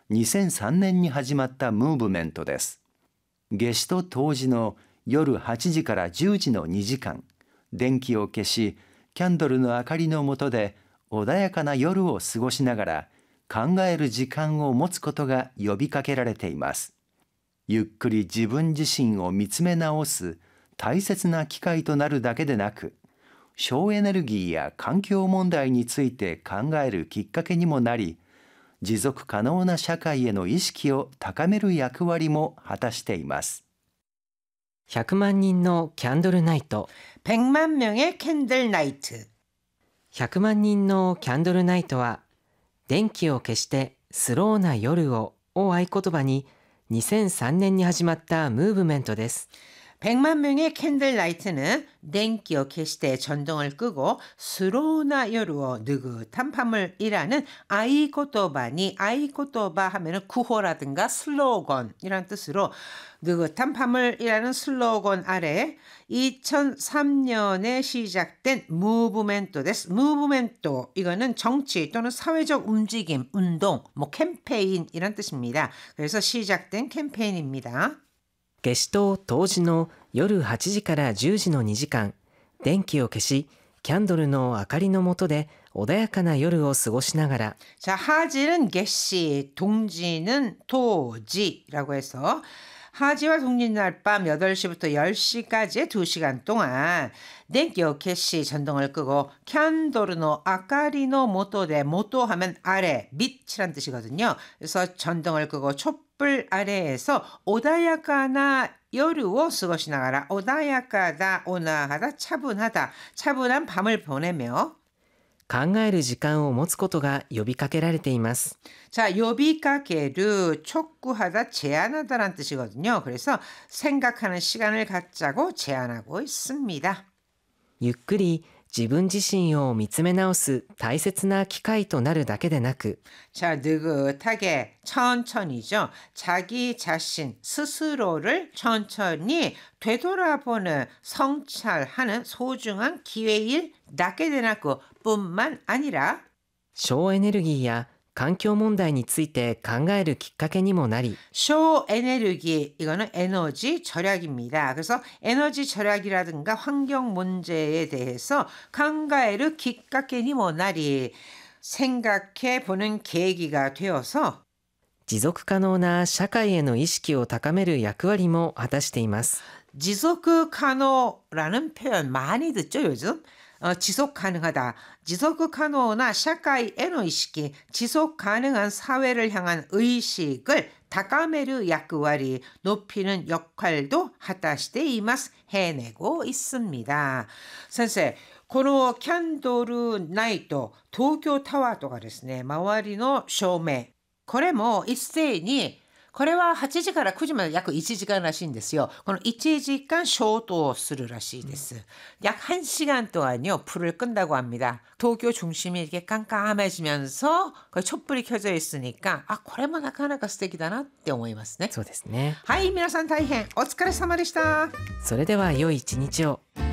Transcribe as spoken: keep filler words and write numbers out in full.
にせんさんねんに始まったムーブメントです。夏至と冬至の夜はちじからじゅうじのにじかん、電気を消し、キャンドルの明かりの下で穏やかな夜を過ごしながら考える時間を持つことが呼びかけられています。ゆっくり自分自身を見つめ直す大切な機会となるだけでなく、省エネルギーや環境問題について考えるきっかけにもなり、持続可能な社会への意識を高める役割も果たしています。 ひゃくまん人のキャンドルナイト。 백 만 명의 캔들 나이트。 ひゃくまん人のキャンドルナイトは、電気を消してスローな夜をを合言葉ににせんさんねんに始まったムーブメントです。 백 만 명의 캔들 나이트는 댕기어 캐시대 전등을 끄고 스로우나 여루어 느긋한 밤을 일하는 아이코토바니 아이코토바 하면은 구호라든가 슬로건이란 뜻으로 느긋한 밤을 일하는 슬로건 아래 이천삼 년에 시작된 무브멘토 데스. 무브멘토 이거는 정치 또는 사회적 움직임, 운동, 뭐 캠페인이란 뜻입니다. 그래서 시작된 캠페인입니다. 夏至と冬至の夜はちじからじゅうじのにじかん、電気を消し、キャンドルの明かりの下で穏やかな夜を過ごしながら。 자, 하지는 개시, 동지는 토지라고 해서 하지와 동지날 밤 여덟 시부터 열 시까지의 두 시간 동안 댕기오 캐시 전등을 끄고 캔도르노 아까리노 모토데 모토 하면 아래 밑이란 뜻이거든요. 그래서 전등을 끄고 촛불 아래에서 오다야카나 여루오 쓰고시나가라. 오다야카다 오나하다 차분하다. 차분한 밤을 보내며 考える時間を持つことが呼びかけられています。 자, 요비카케르 촉구하다 제안하다란 뜻이거든요. 그래서 생각하는 시간을 갖자고 제안하고 있습니다. ゆっくり自分自身を見つめ直す大切な機会となるだけでなく、 자, 느긋하게 천천히죠. 자기 자신 스스로를 천천히 되돌아보는 성찰하는 소중한 기회일 낫게 되나고 뿐만 아니라 省エネルギーや環境問題について考えるきっかけにもなり、 쇼 에너지 이거는 에너지 절약입니다. 그래서 에너지 절약이라든가 환경 문제에 대해서考える きっかけにもなり 생각해 보는 계기가 되어서 持続可能な社会への意識を高める役割も果たしています。 지속 가능라는 표현 많이 듣죠, 요즘? 어, 지속 가능하다. 지속 가능한社会への 의식이 지속 가능한 사회를 향한 의식을 高める役割, 높이는 역할도 果たしています. 해내고 있습니다. 선생, このキャンドルナイト、東京タワーとかですね、周りの照明、これも一斉にこれははちじからくじまで約いちじかんらしいんですよ。このいちじかん消灯するらしいです。약 한 시간 동안요 불을 끈다고 합니다. 도쿄 중심이 이렇게 깜깜해지면서 그 촛불이 켜져 있으니까 아, これもなかなか素敵だなって思いますね。 そうですね。 はい、皆さん大変お疲れ様でした。 それでは良い一日を。